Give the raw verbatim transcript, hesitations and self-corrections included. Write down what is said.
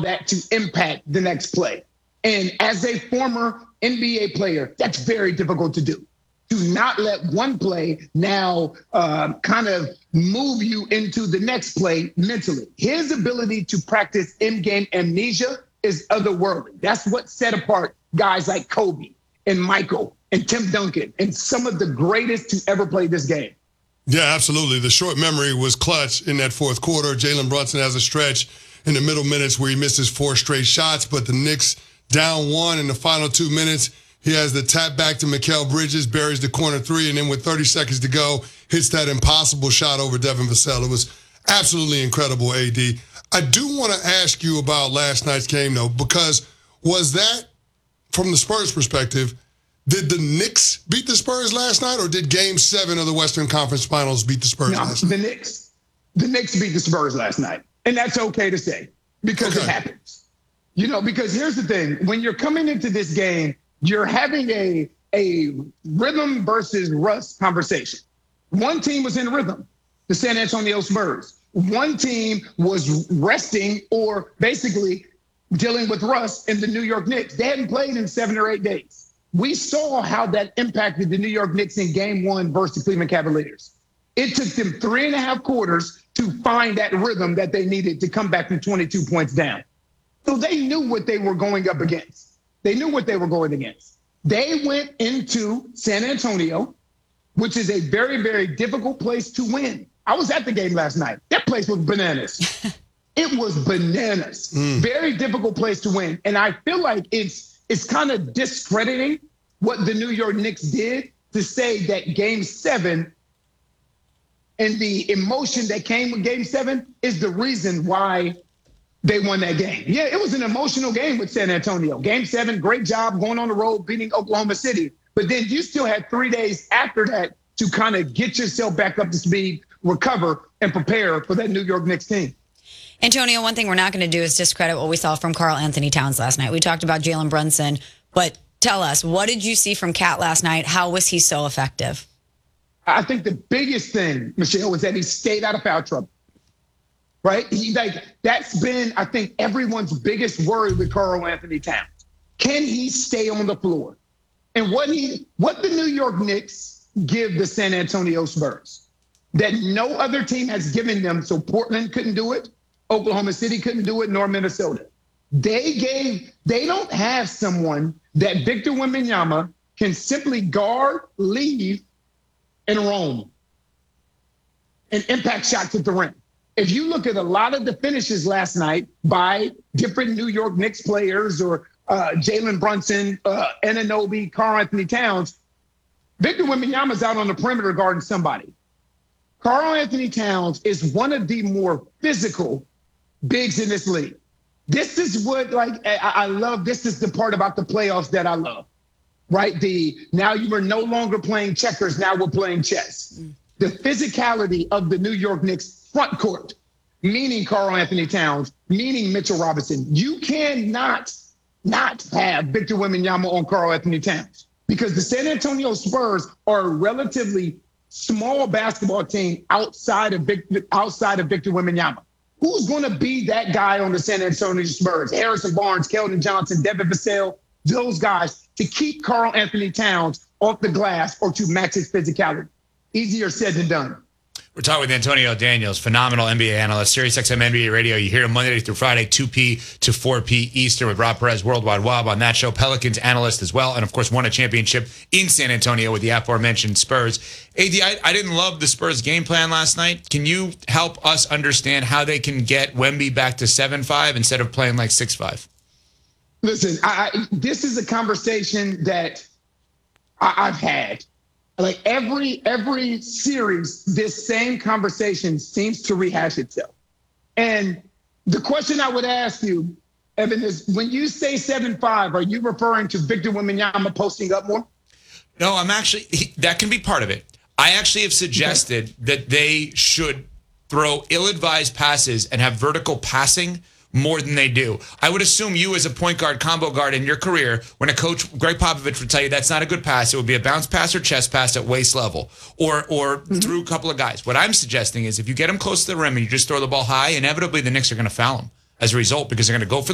that to impact the next play. And as a former N B A player, that's very difficult to do. To not let one play now uh, kind of move you into the next play mentally. His ability to practice in-game amnesia is otherworldly. That's what set apart guys like Kobe and Michael and Tim Duncan and some of the greatest to ever play this game. Yeah, absolutely. The short memory was clutch in that fourth quarter. Jalen Brunson has a stretch in the middle minutes where he misses four straight shots, but the Knicks down one in the final two minutes. He has the tap back to Mikal Bridges, buries the corner three, and then with thirty seconds to go, hits that impossible shot over Devin Vassell. It was absolutely incredible, A D. I do want to ask you about last night's game, though, because was that, from the Spurs perspective, did the Knicks beat the Spurs last night, or did Game seven of the Western Conference Finals beat the Spurs no, last night? The Knicks, the Knicks beat the Spurs last night, and that's okay to say because okay. It happens. You know, because here's the thing. When you're coming into this game, you're having a, a rhythm versus rust conversation. One team was in rhythm, the San Antonio Spurs. One team was resting or basically dealing with rust in the New York Knicks. They hadn't played in seven or eight days. We saw how that impacted the New York Knicks in game one versus the Cleveland Cavaliers. It took them three and a half quarters to find that rhythm that they needed to come back from twenty-two points down. So they knew what they were going up against. They knew what they were going against. They went into San Antonio, which is a very, very difficult place to win. I was at the game last night. That place was bananas. It was bananas. Mm. Very difficult place to win. And I feel like it's it's kind of discrediting what the New York Knicks did to say that game seven and the emotion that came with game seven is the reason why they won that game. Yeah, it was an emotional game with San Antonio. Game seven, great job going on the road, beating Oklahoma City. But then you still had three days after that to kind of get yourself back up to speed, recover, and prepare for that New York Knicks team. Antonio, one thing we're not going to do is discredit what we saw from Karl Anthony Towns last night. We talked about Jalen Brunson, but tell us, what did you see from Cat last night? How was he so effective? I think the biggest thing, Michelle, was that he stayed out of foul trouble. Right? He, like, that's been, I think, everyone's biggest worry with Karl Anthony Towns. Can he stay on the floor? And what he, what the New York Knicks give the San Antonio Spurs that no other team has given them, so Portland couldn't do it, Oklahoma City couldn't do it, nor Minnesota. They gave, they don't have someone that Victor Wembanyama can simply guard, leave, and roam and impact shots at the rim. If you look at a lot of the finishes last night by different New York Knicks players or uh, Jalen Brunson, uh, Anunoby, Karl Anthony Towns, Victor Wembanyama's out on the perimeter guarding somebody. Karl Anthony Towns is one of the more physical bigs in this league. This is what, like, I, I love. This is the part about the playoffs that I love, right? The now you are no longer playing checkers. Now we're playing chess. Mm. The physicality of the New York Knicks front court, meaning Karl Anthony Towns, meaning Mitchell Robinson. You cannot not have Victor Wembanyama on Karl Anthony Towns because the San Antonio Spurs are a relatively small basketball team outside of Victor, outside of Victor Wembanyama. Who's going to be that guy on the San Antonio Spurs? Harrison Barnes, Keldon Johnson, Devin Vassell, those guys to keep Karl Anthony Towns off the glass or to match his physicality. Easier said than done. We're talking with Antonio Daniels, phenomenal N B A analyst, SiriusXM N B A Radio. You hear him Monday through Friday, two p to four p Eastern with Rob Perez, Worldwide Wob on that show. Pelicans analyst as well, and of course won a championship in San Antonio with the aforementioned Spurs. A D, I, I didn't love the Spurs game plan last night. Can you help us understand how they can get Wemby back to seven five instead of playing like six five? Listen, I, I, this is a conversation that I, I've had. Like every every series, this same conversation seems to rehash itself. And the question I would ask you, Evan, is when you say seven five, are you referring to Victor Wembanyama posting up more? No, I'm actually, he, that can be part of it. I actually have suggested okay. that they should throw ill-advised passes and have vertical passing more than they do. I would assume you as a point guard, combo guard in your career, when a coach, Greg Popovich, would tell you that's not a good pass, it would be a bounce pass or chest pass at waist level or or mm-hmm. through a couple of guys. What I'm suggesting is if you get them close to the rim and you just throw the ball high, inevitably the Knicks are going to foul them as a result because they're going to go for